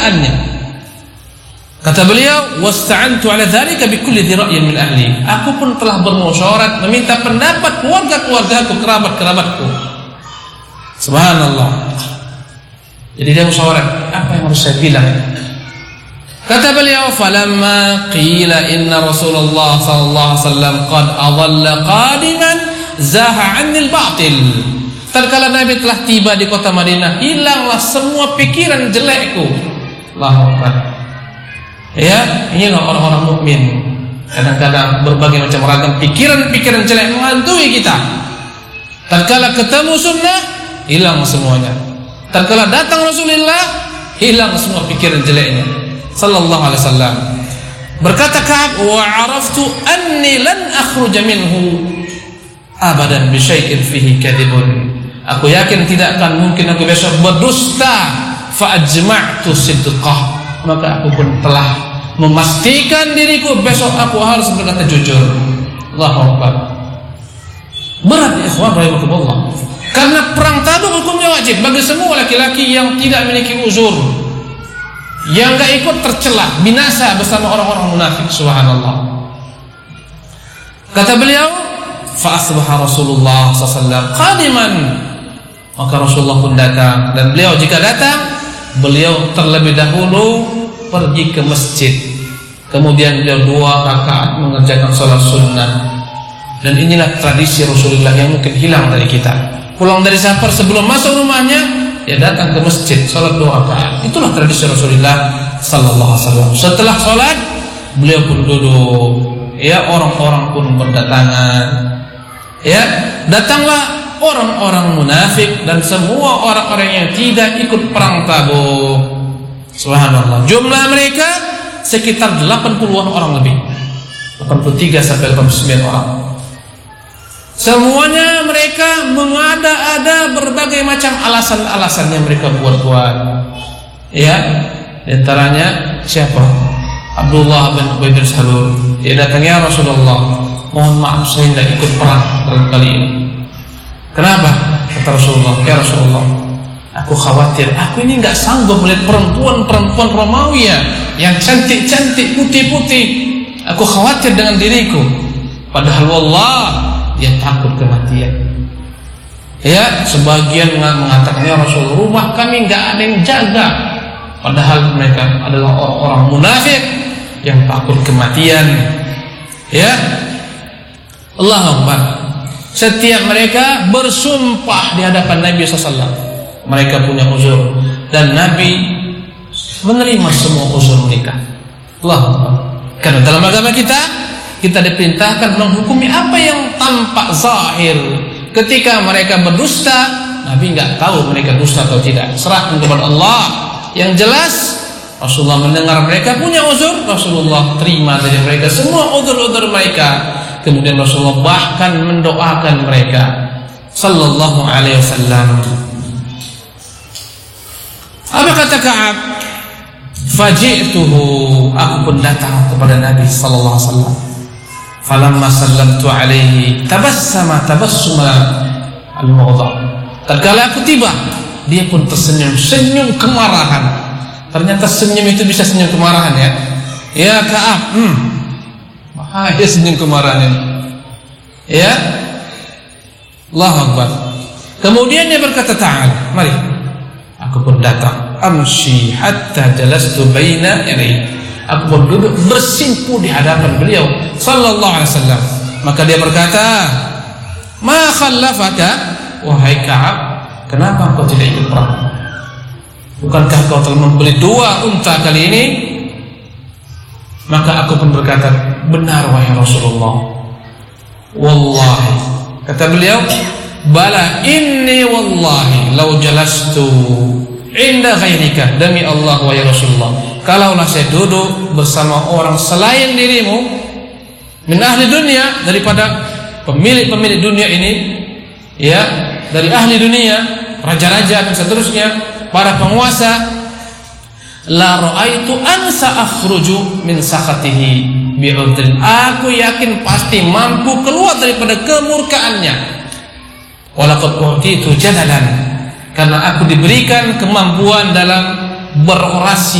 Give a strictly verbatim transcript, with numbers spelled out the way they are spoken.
kemuliaannya. Kata beliau, wasta'antu ala dzalika bi kulli dhira'in min ahli. Aku pun telah bermusyawarah meminta pendapat keluarga-keluargaku, kerabat-kerabatku. Subhanallah. Jadi dia musyawarah, apa yang harus saya bilang? Kata beliau, falamma qila inna Rasulullah sallallahu alaihi wasallam qad adalla qadiman zaha 'anil batil. Tatkala Nabi telah tiba di kota Madinah, hilanglah semua pikiran jelekku. Allahu Akbar. Ya, inilah orang-orang mukmin. Kadang-kadang berbagai macam ragam pikiran-pikiran jelek menghantui kita. Tatkala ketemu sunnah, hilang semuanya. Tatkala datang Rasulullah, hilang semua pikiran jeleknya. Sallallahu alaihi wasallam. Berkata Ka'ab, wa araftu anni lan akhruja minhu abadan bi syai'in fihi kadhibun. Aku yakin tidak akan mungkin aku besok berdusta. Fa ajma'tu sidqah. Maka aku pun telah memastikan diriku besok aku harus berkata jujur. Allahu Akbar. Berat ya ikhwan rahimakumullah. Karena perang Tabuk hukumnya wajib bagi semua laki-laki yang tidak memiliki uzur, yang enggak ikut tercela, binasa bersama orang-orang munafik. Subhanallah. Kata beliau, fa asbaha Rasulullah sallallahu alaihi wasallam qadiman. Maka Rasulullah pun datang, dan beliau jika datang, beliau terlebih dahulu pergi ke masjid. Kemudian beliau dua rakaat mengerjakan salat sunnah. Dan inilah tradisi Rasulullah yang mungkin hilang dari kita. Pulang dari safar sebelum masuk rumahnya, dia datang ke masjid salat dua rakaat. Itulah tradisi Rasulullah sallallahu alaihi wasallam. Setelah salat, beliau pun duduk. Ya, orang-orang pun berdatangan. Ya, datanglah orang-orang munafik dan semua orang-orang yang tidak ikut perang Tabuk. Subhanallah. Jumlah mereka sekitar delapan puluhan orang lebih. delapan puluh tiga sampai delapan puluh sembilan orang. Semuanya mereka mengada-ada berbagai macam alasan-alasan yang mereka buat-buat. Ya, di antaranya siapa? Abdullah bin Ubay bin Salul. Dia datang, ya Rasulullah, mohon maaf saya tidak ikut perang dalam kali ini. Kenapa? Kata Rasulullah, ya Rasulullah, aku khawatir, aku ini nggak sanggup melihat perempuan-perempuan Romawi yang cantik-cantik, putih-putih. Aku khawatir dengan diriku. Padahal wallah, dia takut kematian. Ya, sebagian mengatakan, ya Rasulullah, rumah kami nggak ada yang jaga. Padahal mereka adalah orang-orang munafik yang takut kematian. Ya, Allahu Akbar. Setiap mereka bersumpah di hadapan Nabi sallallahu alaihi wasallam. Mereka punya uzur, dan Nabi menerima semua uzur mereka. Allahu Akbar. Karena dalam agama kita, kita diperintahkan menghukumi apa yang tampak zahir. Ketika mereka berdusta, Nabi nggak tahu mereka dusta atau tidak. Serahkan kepada Allah. Yang jelas, Rasulullah mendengar mereka punya uzur, Rasulullah terima dari mereka semua uzur-uzur mereka. Kemudian Rasulullah bahkan mendoakan mereka sallallahu alaihi wasallam. Apa kata Ka'ab? Faji'tuhu, aku pun datang kepada Nabi sallallahu alaihi wasallam. Falamma sallamtu alaihi tabassama tabassuma al-mughdab. Tatkala aku tiba, dia pun tersenyum, senyum kemarahan. Ternyata senyum itu bisa senyum kemarahan, ya. Ya Ka'ab, hmm. Bahaya senyum kemarahan ini. Ya. Allahu Akbar. Kemudian dia berkata, ta'al, mari. Aku pun datang. Amshi hatta jalastu baina yadayhi. Aku pun duduk bersimpu di hadapan beliau sallallahu alaihi wasallam. Maka dia berkata, ma khallafaka wahai Ka'ab, kenapa engkau tidak ikut perang? Bukankah kau telah membeli dua unta kali ini? Maka aku pun berkata, benar wahai Rasulullah. Wallahi, kata beliau, bala inni wallahi lau jalastu inda ghairika, demi Allah wahai Rasulullah, kalaulah saya duduk bersama orang selain dirimu, min ahli dunia, daripada pemilik-pemilik dunia ini, ya, dari ahli dunia, raja-raja dan seterusnya, para penguasa, la ra'aitu ansa akhruju min sakhatihi bi'udrin. Aku yakin pasti mampu keluar daripada kemurkaannya. Walaqad utitu jadalan, karena aku diberikan kemampuan dalam berorasi.